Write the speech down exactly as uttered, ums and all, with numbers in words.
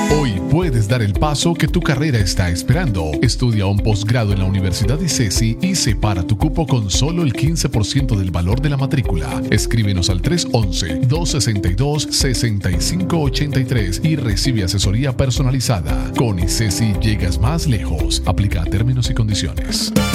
Hoy puedes dar el paso que tu carrera está esperando. Estudia un posgrado en la Universidad ICESI y separa tu cupo con solo el quince por ciento del valor de la matrícula. Escríbenos al tres once, dos sesenta y dos, sesenta y cinco ochenta y tres y recibe asesoría personalizada. Con ICESI llegas más lejos. Aplica a términos y condiciones.